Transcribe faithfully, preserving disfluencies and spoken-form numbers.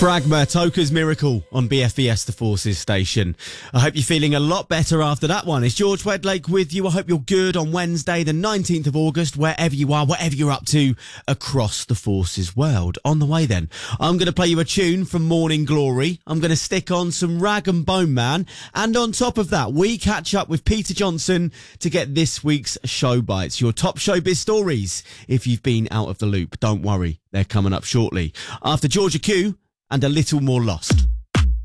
Fragma, Toka's Miracle on B F B S The Forces station. I hope you're feeling a lot better after that one. It's George Wedlake with you. I hope you're good on Wednesday, the nineteenth of August, wherever you are, whatever you're up to across the Forces world. On the way then, I'm going to play you a tune from Morning Glory. I'm going to stick on some Rag and Bone Man. And on top of that, we catch up with Peter Johnson to get this week's show bites. Your top showbiz stories. If you've been out of the loop, don't worry. They're coming up shortly. After Georgia Q and A Little More Lost.